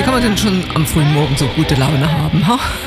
kann man denn schon am frühen Morgen so gute Laune haben?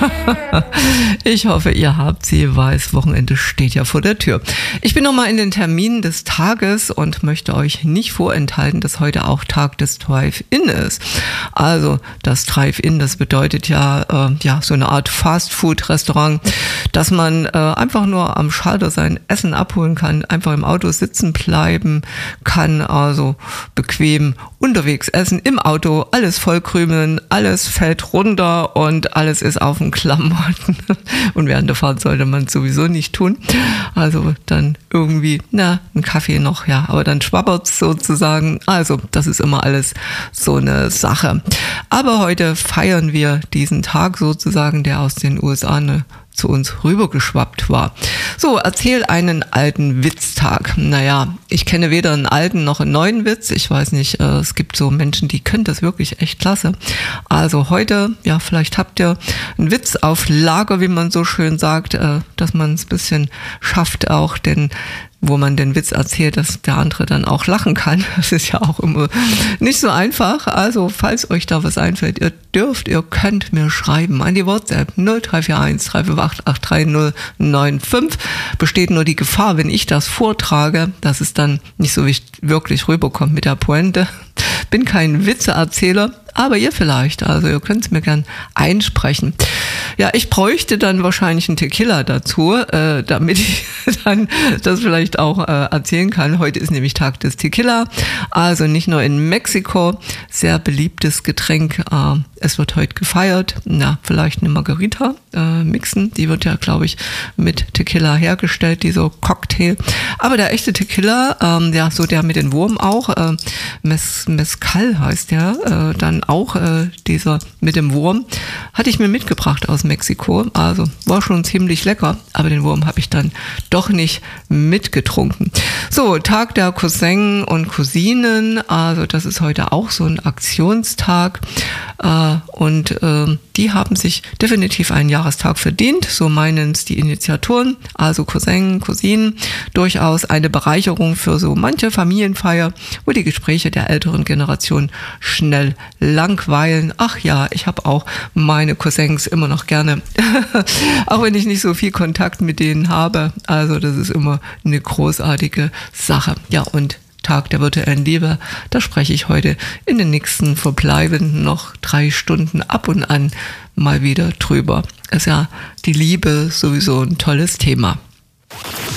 Ich hoffe, ihr habt sie, weil das Wochenende steht ja vor der Tür. Ich bin nochmal in den Terminen des Tages und möchte euch nicht vorenthalten, dass heute auch Tag des Drive-In ist. Also das Drive-In, das bedeutet ja so eine Art Fast-Food-Restaurant, dass man einfach nur am Schalter sein Essen abholen kann, einfach im Auto sitzen bleiben kann, also bequem unterwegs essen, im Auto, alles vollkrümeln, alles fällt runter und alles ist auf den Klamotten. Und während der Fahrt sollte man es sowieso nicht tun. Also dann irgendwie, einen Kaffee noch, ja, aber dann schwappert's sozusagen. Also das ist immer alles so eine Sache. Aber heute feiern wir diesen Tag sozusagen, der aus den USA zu uns rübergeschwappt war. So, erzähl einen alten Witztag. Naja, ich kenne weder einen alten noch einen neuen Witz. Ich weiß nicht, es gibt so Menschen, die können das wirklich echt klasse. Also heute, ja, vielleicht habt ihr einen Witz auf Lager, wie man so schön sagt, dass man es ein bisschen schafft, auch wo man den Witz erzählt, dass der andere dann auch lachen kann. Das ist ja auch immer nicht so einfach. Also, falls euch da was einfällt, ihr könnt mir schreiben an die WhatsApp 0341 358 83095. Besteht nur die Gefahr, wenn ich das vortrage, dass es dann nicht so wirklich rüberkommt mit der Pointe. Bin kein Witzeerzähler, aber ihr vielleicht. Also ihr könnt es mir gern einsprechen. Ja, ich bräuchte dann wahrscheinlich einen Tequila dazu, damit ich dann das vielleicht auch erzählen kann. Heute ist nämlich Tag des Tequila, also nicht nur in Mexiko, sehr beliebtes Getränk. Es wird heute gefeiert. Vielleicht eine Margarita mixen. Die wird ja, glaube ich, mit Tequila hergestellt, dieser Cocktail. Aber der echte Tequila, so der mit den Wurm auch, Mezcal heißt der, dann auch dieser mit dem Wurm, hatte ich mir mitgebracht aus Mexiko. Also war schon ziemlich lecker, aber den Wurm habe ich dann doch nicht mitgetrunken. So, Tag der Cousins und Cousinen, also das ist heute auch so ein Aktionstag und die haben sich definitiv einen Jahrestag verdient, so meinen es die Initiatoren, also Cousins, Cousinen, durchaus eine Bereicherung für so manche Familienfeier, wo die Gespräche der älteren Generation schnell langweilen. Ach ja, ich habe auch meine Cousins immer noch gerne, auch wenn ich nicht so viel Kontakt mit denen habe. Also das ist immer eine großartige Sache. Ja, und Tag der virtuellen Liebe, da spreche ich heute in den nächsten verbleibenden noch 3 Stunden ab und an mal wieder drüber. Ist ja die Liebe sowieso ein tolles Thema.